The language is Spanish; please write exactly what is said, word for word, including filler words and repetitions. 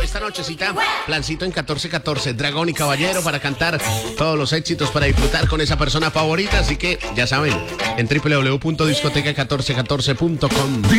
esta nochecita, plancito en catorce catorce, Dragón y Caballero para cantar todos los éxitos, para disfrutar con esa persona favorita. Así que ya saben, en doble u doble u doble u punto discoteca catorce catorce punto com.